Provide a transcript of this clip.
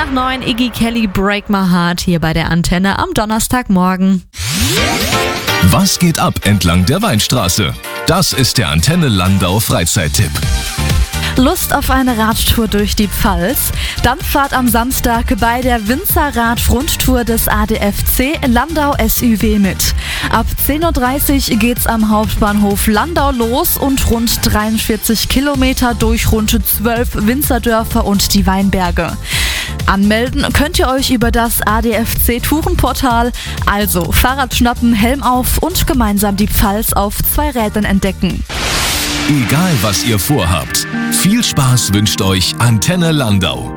nach 9 Iggy Kelly Break My Heart hier bei der Antenne am Donnerstagmorgen. Was geht ab entlang der Weinstraße? Das ist der Antenne Landau Freizeittipp. Lust auf eine Radtour durch die Pfalz? Dann fahrt am Samstag bei der Winzerrad-Rundtour des ADFC Landau SÜW mit. Ab 10.30 Uhr geht's am Hauptbahnhof Landau los und rund 43 Kilometer durch rund 12 Winzerdörfer und die Weinberge. Anmelden könnt ihr euch über das ADFC-Tourenportal. Also Fahrrad schnappen, Helm auf und gemeinsam die Pfalz auf 2 Rädern entdecken. Egal was ihr vorhabt, viel Spaß wünscht euch Antenne Landau.